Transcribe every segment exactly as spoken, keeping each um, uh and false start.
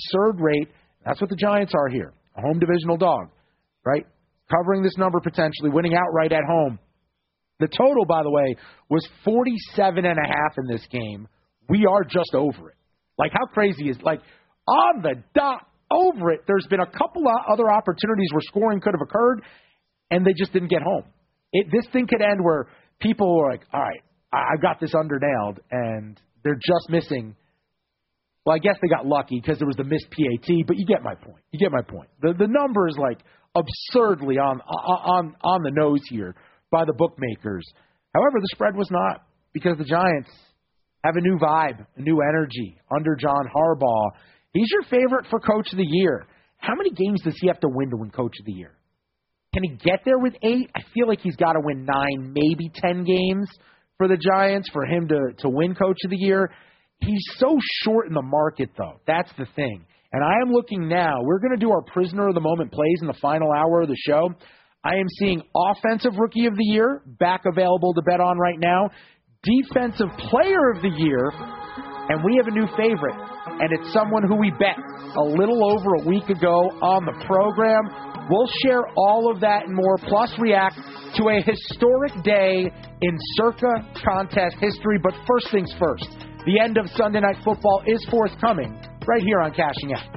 absurd rate. That's what the Giants are here, a home divisional dog, right? Covering this number potentially, winning outright at home. The total, by the way, was forty-seven and a half in this game. We are just over it. Like, how crazy is, like, on the dot, over it. There's been a couple of other opportunities where scoring could have occurred, and they just didn't get home. It, this thing could end where people were like, all right, I got this under nailed, and they're just missing. Well, I guess they got lucky because there was the missed P A T, but you get my point. You get my point. The the number is, like, absurdly on on on the nose here by the bookmakers. However, the spread was not, because the Giants have a new vibe, a new energy under John Harbaugh. He's your favorite for Coach of the Year. How many games does he have to win to win Coach of the Year? Can he get there with eight? I feel like he's got to win nine, maybe ten games for the Giants for him to, to win Coach of the Year. He's so short in the market, though. That's the thing. And I am looking now. We're going to do our Prisoner of the Moment plays in the final hour of the show. I am seeing Offensive Rookie of the Year back available to bet on right now. Defensive Player of the Year. And we have a new favorite, and it's someone who we bet a little over a week ago on the program. We'll share all of that and more, plus react to a historic day in Circa contest history. But first things first, the end of Sunday Night Football is forthcoming right here on Cashing Out.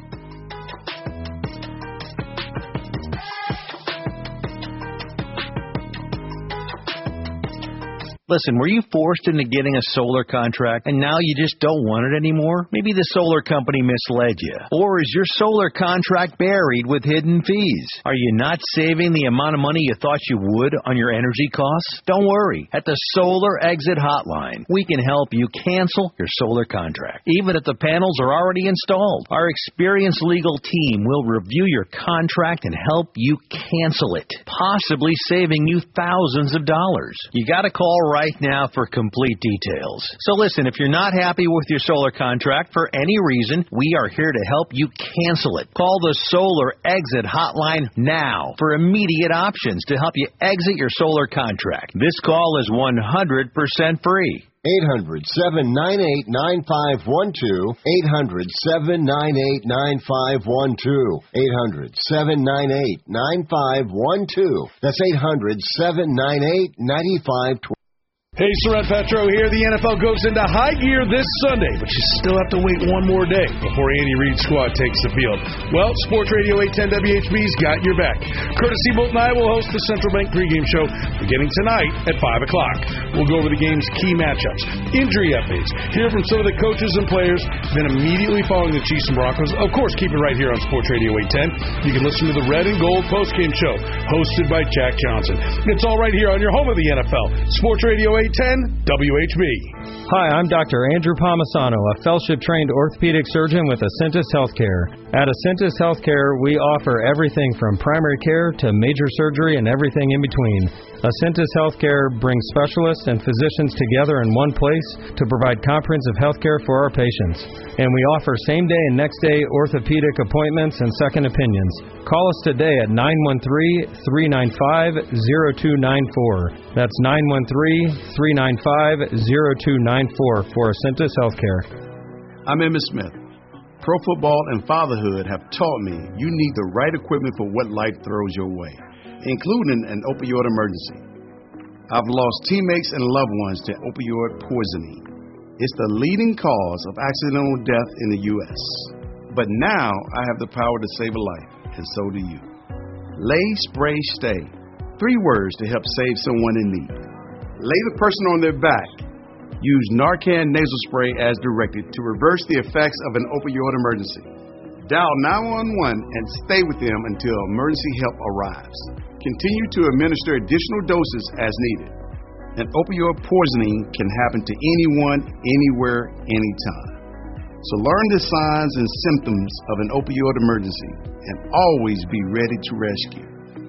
Listen, were you forced into getting a solar contract and now you just don't want it anymore? Maybe the solar company misled you. Or is your solar contract buried with hidden fees? Are you not saving the amount of money you thought you would on your energy costs? Don't worry. At the Solar Exit Hotline, we can help you cancel your solar contract, even if the panels are already installed. Our experienced legal team will review your contract and help you cancel it, possibly saving you thousands of dollars. You got to call right Right now for complete details. So listen, if you're not happy with your solar contract for any reason, we are here to help you cancel it. Call the Solar Exit Hotline now for immediate options to help you exit your solar contract. This call is one hundred percent free. eight hundred, seven nine eight, nine five one two. eight hundred, seven nine eight, nine five one two. eight hundred, seven nine eight, nine five one two. That's eight hundred, seven nine eight, nine five one two. Hey, Soren Petro here. The N F L goes into high gear this Sunday, but you still have to wait one more day before Andy Reid's squad takes the field. Well, Sports Radio eight ten W H B's got your back. Curtis Seabolt and I will host the Central Bank pregame show beginning tonight at five o'clock. We'll go over the game's key matchups, injury updates, hear from some of the coaches and players, then immediately following the Chiefs and Broncos. Of course, keep it right here on Sports Radio eight ten. You can listen to the Red and Gold postgame show hosted by Jack Johnson. It's all right here on your home of the N F L, Sports Radio eight ten W H B. Hi, I'm Doctor Andrew Palmisano, a fellowship-trained orthopedic surgeon with Ascentus Healthcare. At Ascentus Healthcare, we offer everything from primary care to major surgery and everything in between. Ascentus Healthcare brings specialists and physicians together in one place to provide comprehensive health care for our patients. And we offer same-day and next-day orthopedic appointments and second opinions. Call us today at nine one three, three nine five, zero two nine four. That's nine one three, three nine five, zero two nine four for Ascentus Healthcare. I'm Emmitt Smith. Pro football and fatherhood have taught me you need the right equipment for what life throws your way, including an opioid emergency. I've lost teammates and loved ones to opioid poisoning. It's the leading cause of accidental death in the U S But now I have the power to save a life, and so do you. Lay, spray, stay. Three words to help save someone in need. Lay the person on their back. Use Narcan nasal spray as directed to reverse the effects of an opioid emergency. Dial nine one one and stay with them until emergency help arrives. Continue to administer additional doses as needed. An opioid poisoning can happen to anyone, anywhere, anytime. So learn the signs and symptoms of an opioid emergency and always be ready to rescue.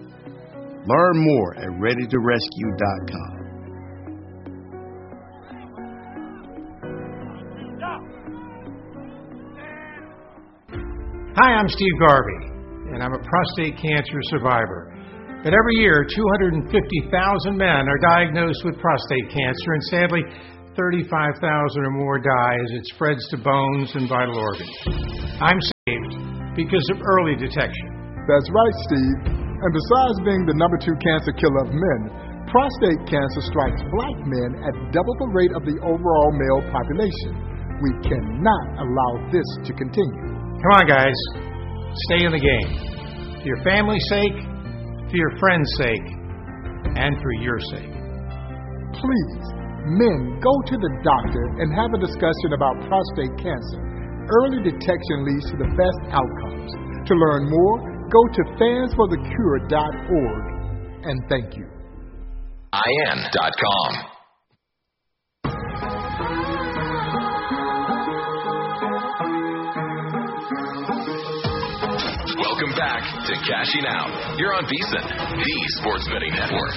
Learn more at ready to rescue dot com. Hi, I'm Steve Garvey, and I'm a prostate cancer survivor. But every year, two hundred fifty thousand men are diagnosed with prostate cancer, and sadly, thirty-five thousand or more die as it spreads to bones and vital organs. I'm saved because of early detection. That's right, Steve. And besides being the number two cancer killer of men, prostate cancer strikes black men at double the rate of the overall male population. We cannot allow this to continue. Come on, guys. Stay in the game. For your family's sake, for your friends' sake, and for your sake. Please, men, go to the doctor and have a discussion about prostate cancer. Early detection leads to the best outcomes. To learn more, go to fans for the cure dot org. And thank you. I N dot com. Welcome back to Cashing Out. You're on VSiN, the Sports Betting Network.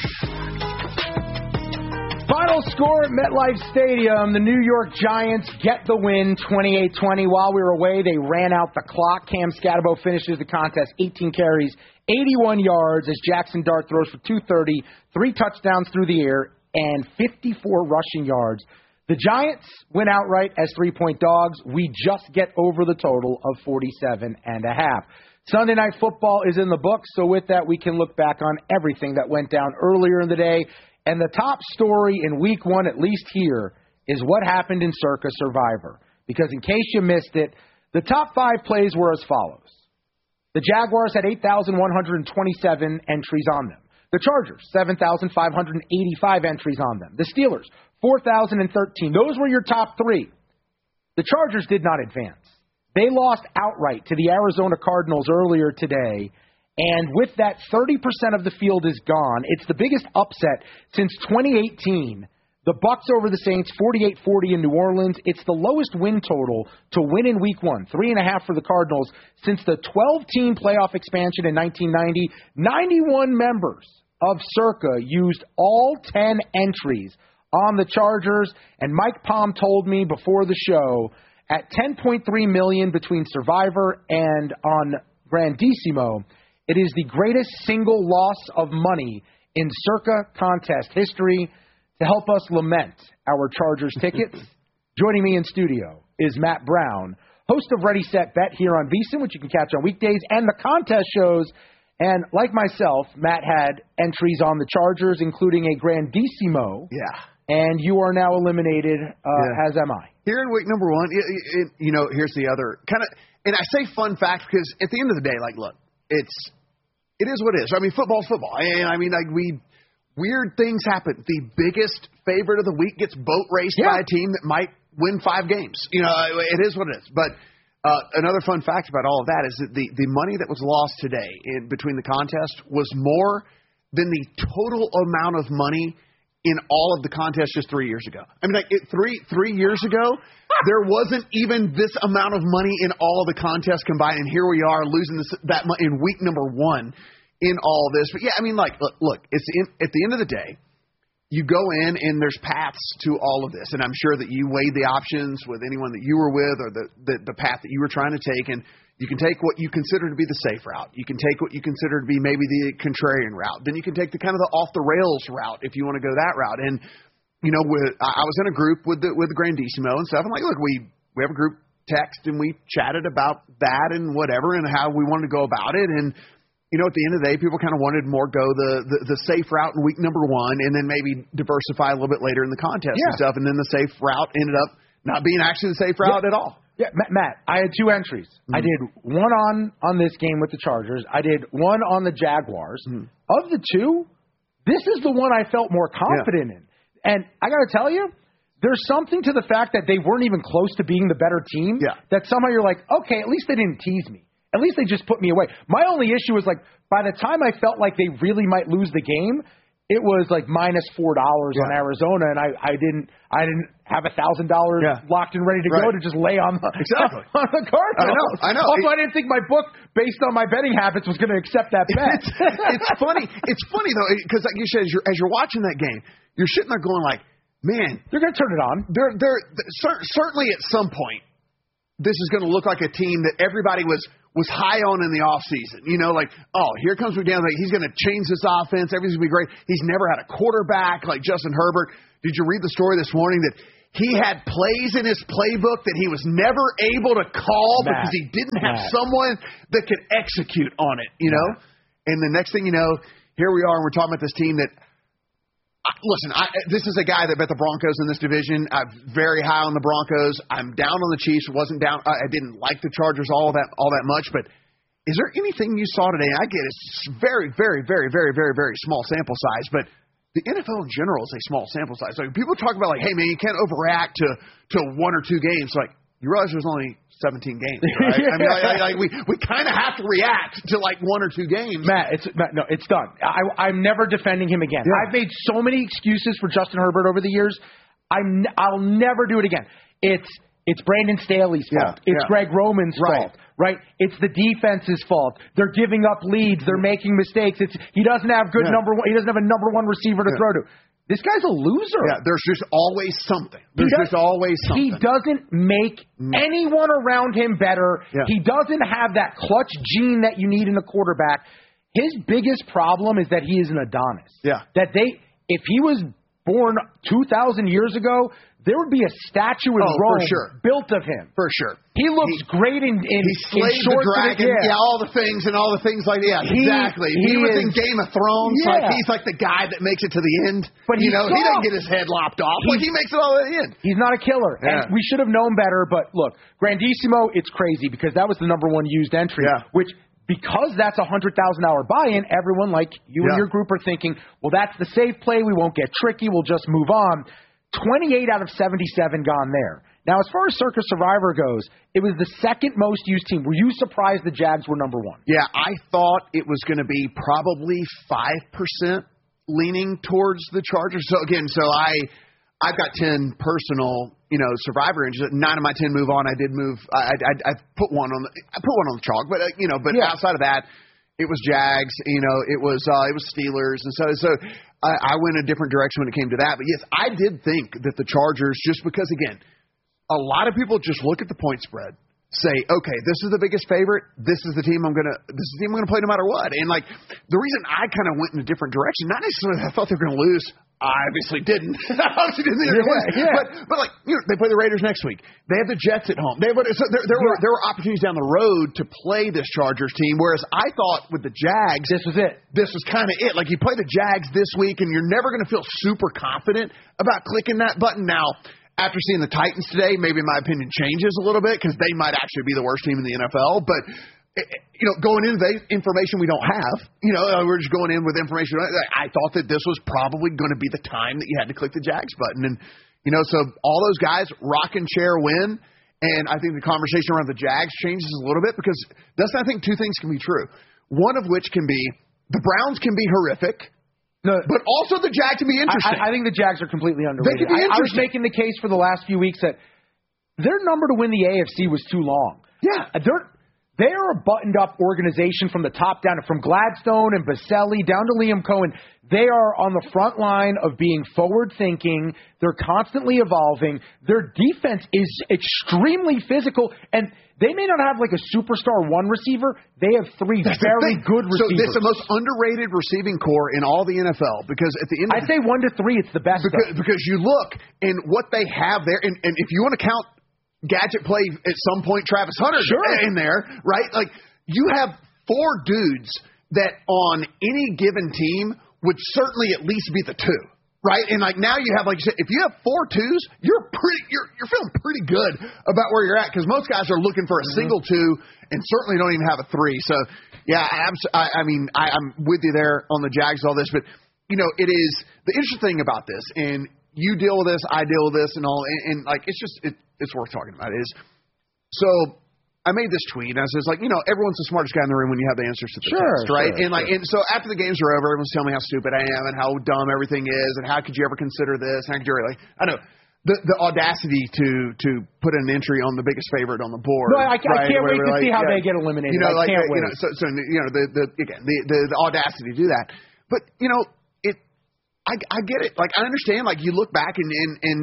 Final score at MetLife Stadium. The New York Giants get the win, twenty-eight twenty. While we were away, they ran out the clock. Cam Scatterbo finishes the contest, eighteen carries, eighty-one yards, as Jackson Dart throws for two thirty, three touchdowns through the air, and fifty-four rushing yards. The Giants win outright as three-point dogs. We just get over the total of forty-seven and a half. Sunday Night Football is in the books, so with that, we can look back on everything that went down earlier in the day. And the top story in week one, at least here, is what happened in Circa Survivor. Because in case you missed it, the top five plays were as follows. The Jaguars had eight thousand one hundred twenty-seven entries on them. The Chargers, seven thousand five hundred eighty-five entries on them. The Steelers, four thousand thirteen. Those were your top three. The Chargers did not advance. They lost outright to the Arizona Cardinals earlier today. And with that, thirty percent of the field is gone. It's the biggest upset since twenty eighteen. The Bucs over the Saints, forty-eight forty in New Orleans. It's the lowest win total to win in week one, three and a half for the Cardinals since the twelve-team playoff expansion in nineteen ninety. ninety-one members of Circa used all ten entries on the Chargers. And Mike Palm told me before the show, at ten point three million dollars between Survivor and on Grandissimo, it is the greatest single loss of money in Circa contest history. To help us lament our Chargers tickets, joining me in studio is Matt Brown, host of Ready, Set, Bet here on VSiN, which you can catch on weekdays, and the contest shows. And like myself, Matt had entries on the Chargers, including a Grandissimo. Yeah. And you are now eliminated, uh, yeah. as am I. Here in week number one, it, it, you know, here's the other kind of, and I say fun fact because at the end of the day, like, look, it's, it is what it is. I mean, football's football. And I mean, like, we, weird things happen. The biggest favorite of the week gets boat raced yeah. by a team that might win five games. You know, it is what it is. But uh, another fun fact about all of that is that the, the money that was lost today in between the contest was more than the total amount of money in all of the contests just three years ago. I mean, like it, three three years ago, there wasn't even this amount of money in all of the contests combined, and here we are losing this that money in week number one in all of this. But yeah, I mean, like, look, look it's in, at the end of the day, you go in and there's paths to all of this, and I'm sure that you weighed the options with anyone that you were with or the the, the path that you were trying to take, and you can take what you consider to be the safe route. You can take what you consider to be maybe the contrarian route. Then you can take the kind of the off-the-rails route if you want to go that route. And, you know, with, I was in a group with the, with the Grandissimo and stuff. I'm like, look, we, we have a group text, and we chatted about that and whatever and how we wanted to go about it. And, you know, at the end of the day, people kind of wanted more go the, the, the safe route in week number one and then maybe diversify a little bit later in the contest yeah. and stuff. And then the safe route ended up not being actually the safe route yeah. at all. Yeah, Matt, I had two entries. Mm-hmm. I did one on, on this game with the Chargers. I did one on the Jaguars. Mm-hmm. Of the two, this is the one I felt more confident yeah. in. And I got to tell you, there's something to the fact that they weren't even close to being the better team yeah. that somehow you're like, okay, at least they didn't tease me. At least they just put me away. My only issue was, like, by the time I felt like they really might lose the game, it was like minus four dollars yeah. on Arizona, and I, I didn't I didn't have a thousand yeah. dollars locked and ready to right. go to just lay on the exactly. on the Cardinals. I know, I know. Also, it, I didn't think my book, based on my betting habits, was going to accept that bet. It's, it's funny. It's funny though, because like you said, as you're, as you're watching that game, you're sitting there going like, man, they're going to turn it on. They're they're, they're cer- certainly at some point this is going to look like a team that everybody was was high on in the offseason. You know, like, oh, here comes McDaniels. Like, he's going to change this offense. Everything's going to be great. He's never had a quarterback like Justin Herbert. Did you read the story this morning that he had plays in his playbook that he was never able to call Matt, because he didn't have Matt. someone that could execute on it, you know? Matt. And the next thing you know, here we are, and we're talking about this team that I, listen, I, this is a guy that bet the Broncos in this division. I'm very high on the Broncos. I'm down on the Chiefs. Wasn't down. I didn't like the Chargers all that all that much. But is there anything you saw today? I get it's very, very, very, very, very, very small sample size. But the N F L in general is a small sample size. Like people talk about, like, hey man, you can't overreact to to one or two games. Like you realize there's only seventeen games, right? yeah. I mean, like, like, like we we kind of have to react to like one or two games. Matt, it's Matt, no, it's done. I, I'm never defending him again. Yeah. I've made so many excuses for Justin Herbert over the years. I'm I'll never do it again. It's it's Brandon Staley's fault. Yeah. It's yeah. Greg Roman's right. fault. Right? It's the defense's fault. They're giving up leads. They're making mistakes. It's he doesn't have good yeah. number one. He doesn't have a number one receiver to yeah. throw to. This guy's a loser. Yeah, there's just always something. There's just always something. He doesn't make anyone around him better. Yeah. He doesn't have that clutch gene that you need in a quarterback. His biggest problem is that he is an Adonis. Yeah. That they, if he was born two thousand years ago, there would be a statue in oh, Rome for sure. built of him. For sure. He looks he, great in, in, he slayed in shorts the dragon, and, yeah. yeah, all the things and all the things like that. Yeah, he, exactly. He, he was is, in Game of Thrones. Yeah. Like he's like the guy that makes it to the end. But you know, soft. he doesn't get his head lopped off. Like he makes it all to the end. He's not a killer. Yeah. And we should have known better. But look, Grandissimo, it's crazy because that was the number one used entry, yeah. which because that's a one hundred thousand dollars buy-in, everyone like you yeah. and your group are thinking, well, that's the safe play. We won't get tricky. We'll just move on. twenty-eight out of seventy-seven gone there. Now, as far as Circus Survivor goes, it was the second most used team. Were you surprised the Jags were number one? Yeah, I thought it was going to be probably five percent leaning towards the Chargers. So, again, so I, I've got ten personal, you know, Survivor entries. Nine of my ten move on. I did move. I, I, I put one on the. I put one on the chalk, but uh, you know, but yeah. outside of that, it was Jags. You know, it was uh, it was Steelers, and so so I, I went a different direction when it came to that. But yes, I did think that the Chargers, just because again, a lot of people just look at the point spread, say, okay, this is the biggest favorite. This is the team I'm gonna. This is the team I'm gonna play no matter what. And like the reason I kind of went in a different direction, not necessarily I thought they were gonna lose. I obviously didn't. I obviously didn't think they were gonna lose. Yeah. But but like you know, they play the Raiders next week. They have the Jets at home. They have, so there, there were there were opportunities down the road to play this Chargers team. Whereas I thought with the Jags, this was it. This was kind of it. Like you play the Jags this week, and you're never gonna feel super confident about clicking that button now. After seeing the Titans today, maybe my opinion changes a little bit because they might actually be the worst team in the N F L. But, you know, going into the information we don't have, you know, we're just going in with information. I thought that this was probably going to be the time that you had to click the Jags button. And, you know, so all those guys, rocking chair win. And I think the conversation around the Jags changes a little bit because that's, I think, two things can be true. One of which can be the Browns can be horrific. No, but also the Jags can be interesting. I, I think the Jags are completely underrated. They can be I, I was interesting. making the case for the last few weeks that their number to win the A F C was too long. Yeah. They're, they're a buttoned-up organization from the top down, from Gladstone and Baselli down to Liam Cohen. They are on the front line of being forward-thinking. They're constantly evolving. Their defense is extremely physical, and they may not have like a superstar one receiver. They have three That's very good receivers. So it's the most underrated receiving core in all the N F L because at the end of I'd the, say one to three, it's the best. Because, because you look and what they have there, and, and if you want to count gadget play at some point, Travis Hunter sure. in there, right? Like you have four dudes that on any given team would certainly at least be the two. Right, and like now you have, like you said, if you have four twos, you're pretty, you're you're feeling pretty good about where you're at because most guys are looking for a mm-hmm. single two and certainly don't even have a three. So yeah, I, I, I mean I, I'm with you there on the Jags and all this, but you know it is the interesting thing about this, and you deal with this, I deal with this, and all, and, and like it's just it, it's worth talking about. It is so. I made this tweet, and I was like, you know, everyone's the smartest guy in the room when you have the answers to the sure, test, right? Sure, and like, sure. and so after the games are over, everyone's telling me how stupid I am and how dumb everything is, and how could you ever consider this? How could you really? I know the the audacity to to put an entry on the biggest favorite on the board. No, I, I right? can't wait to like, see how yeah. they get eliminated. You know, I like can't you wait. know, so, so you know the the again the, the the audacity to do that, but you know it. I I get it. Like I understand. Like you look back and and and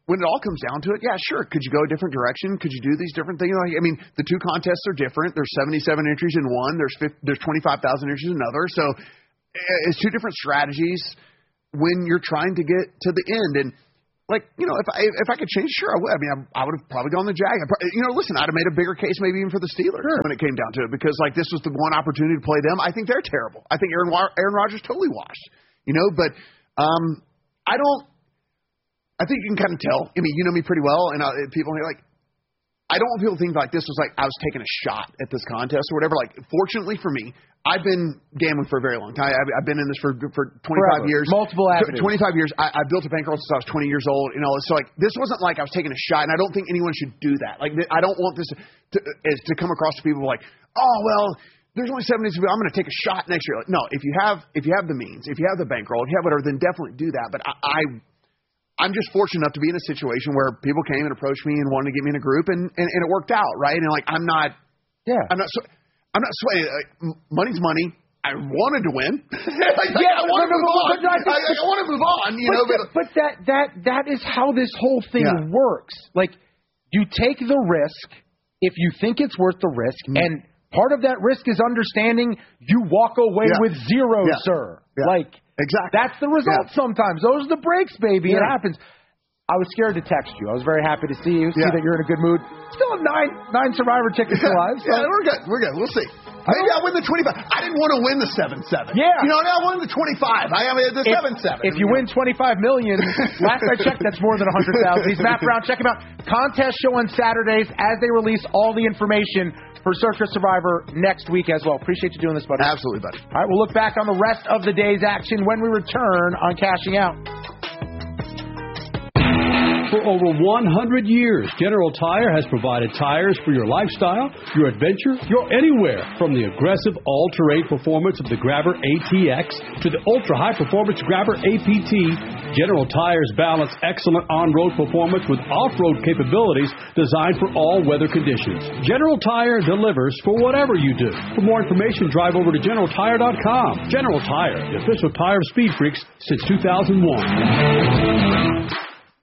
when it all comes down to it, yeah, sure. Could you go a different direction? Could you do these different things? Like, I mean, the two contests are different. There's seventy-seven entries in one. There's fifty, there's twenty-five thousand entries in another. So it's two different strategies when you're trying to get to the end. And like, you know, if I if I could change, sure, I would. I mean, I, I would have probably gone the Jag. I probably, you know, listen, I'd have made a bigger case maybe even for the Steelers sure. when it came down to it, because like this was the one opportunity to play them. I think they're terrible. I think Aaron Aaron Rodgers totally washed. You know, but um, I don't. I think you can kind of tell. I mean, you know me pretty well, and uh, people are like, I don't want people to think like this was like I was taking a shot at this contest or whatever. Like, fortunately for me, I've been gambling for a very long time. I've, I've been in this for for twenty-five Forever. years, multiple avenues. twenty-five years. I, I built a bankroll since I was twenty years old. You know, so like this wasn't like I was taking a shot, and I don't think anyone should do that. Like, I don't want this to is to come across to people like, oh well. There's only seventy people. I'm going to take a shot next year. Like, no, if you have if you have the means, if you have the bankroll, if you have whatever, then definitely do that. But I. I I'm just fortunate enough to be in a situation where people came and approached me and wanted to get me in a group, and, and, and it worked out, right? And like I'm not, yeah, I'm not, I'm not sweating. Like, money's money. I wanted to win. like, yeah, I want to move on. But, but, I, I, I want to move on. You but, know, but, but that that that is how this whole thing yeah. works. Like, you take the risk if you think it's worth the risk, mm-hmm. and part of that risk is understanding you walk away yeah. with zero, yeah. sir. Yeah. Like. Exactly. That's the result yeah. sometimes. Those are the breaks, baby. Yeah. It happens. I was scared to text you. I was very happy to see you, see yeah. that you're in a good mood. Still have nine nine Survivor tickets yeah. alive. So. Yeah, we're good. We're good. We'll see. Maybe I win the twenty-five. I didn't want to win the seven seven. Yeah. You know, now I won the twenty-five. I am the seven seven. If you win twenty-five million dollars, last I checked, that's more than one hundred thousand dollars. He's Matt Brown. Check him out. Contest show on Saturdays as they release all the information for Search for Survivor next week as well. Appreciate you doing this, buddy. Absolutely, buddy. All right, we'll look back on the rest of the day's action when we return on Cashing Out. For over one hundred years, General Tire has provided tires for your lifestyle, your adventure, your anywhere. From the aggressive all-terrain performance of the Grabber A T X to the ultra-high performance Grabber A P T, General Tires balance excellent on-road performance with off-road capabilities designed for all weather conditions. General Tire delivers for whatever you do. For more information, drive over to general tire dot com. General Tire, the official tire of Speed Freaks since two thousand one.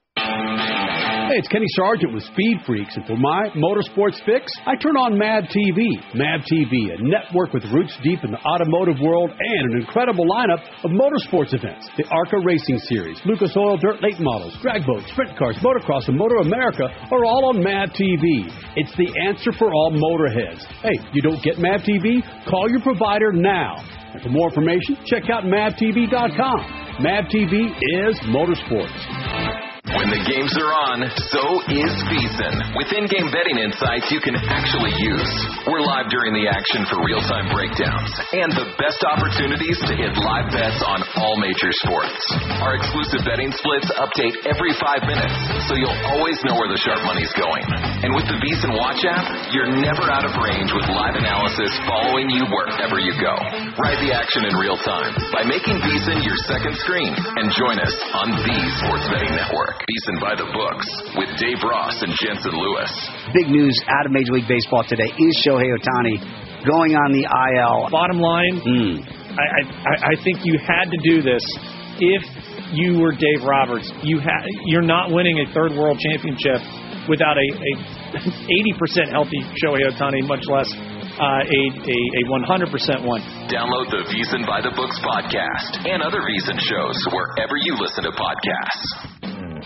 Hey, it's Kenny Sargent with Speed Freaks, and for my motorsports fix, I turn on M A V T V. M A V T V, a network with roots deep in the automotive world and an incredible lineup of motorsports events. The ARCA Racing Series, Lucas Oil Dirt Late Models, drag boats, sprint cars, motocross, and Motor America are all on M A V T V. It's the answer for all motorheads. Hey, you don't get M A V T V? Call your provider now. And for more information, check out M A V T V dot com. M A V T V is motorsports. When the games are on, so is VEASAN. With in-game betting insights you can actually use. We're live during the action for real-time breakdowns and the best opportunities to hit live bets on all major sports. Our exclusive betting splits update every five minutes, so you'll always know where the sharp money's going. And with the VEASAN Watch app, you're never out of range with live analysis following you wherever you go. Ride the action in real time by making VEASAN your second screen and join us on the Sports Betting Network. VEASAN by the books with Dave Ross and Jensen Lewis. Big news out of Major League Baseball today is Shohei Ohtani going on the I L. Bottom line, mm. I, I, I think you had to do this if you were Dave Roberts. You ha- you're not winning a third world championship without a, a eighty percent healthy Shohei Ohtani, much less Uh, a, a, a one hundred percent one. Download the VEASAN by the Books podcast and other VEASAN shows wherever you listen to podcasts.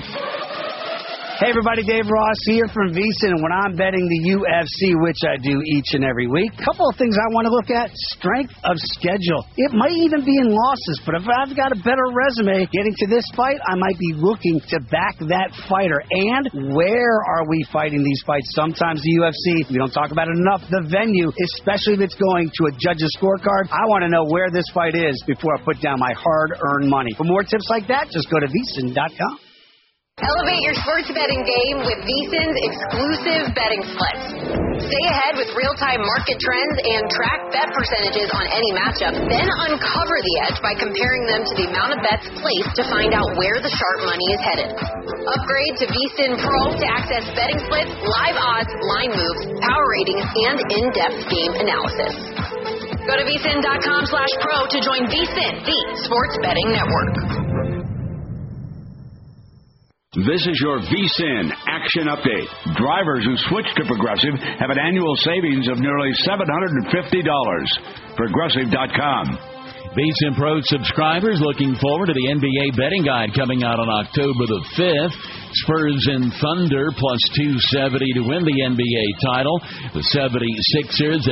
Hey everybody, Dave Ross here from VEASAN, and when I'm betting the U F C, which I do each and every week, a couple of things I want to look at: strength of schedule. It might even be in losses, but if I've got a better resume getting to this fight, I might be looking to back that fighter. And where are we fighting these fights? Sometimes the U F C, we don't talk about it enough, the venue, especially if it's going to a judge's scorecard. I want to know where this fight is before I put down my hard-earned money. For more tips like that, just go to VEASAN dot com. Elevate your sports betting game with VEASAN's exclusive betting splits. Stay ahead with real-time market trends and track bet percentages on any matchup. Then uncover the edge by comparing them to the amount of bets placed to find out where the sharp money is headed. Upgrade to VEASAN Pro to access betting splits, live odds, line moves, power ratings, and in-depth game analysis. Go to VEASAN dot com slash pro to join VEASAN, the sports betting network. This is your V S I N Action Update. Drivers who switch to Progressive have an annual savings of nearly seven hundred fifty dollars. Progressive dot com. V S I N Pro subscribers looking forward to the N B A betting guide coming out on October the fifth. Spurs and Thunder plus two seventy to win the N B A title. The seventy-sixers